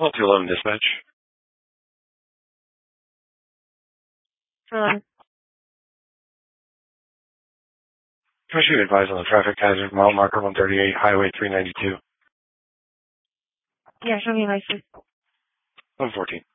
Well, 211 dispatch. Um, I should advise on the traffic hazard, mile marker 138, Highway 392. yeah, show me license. 114.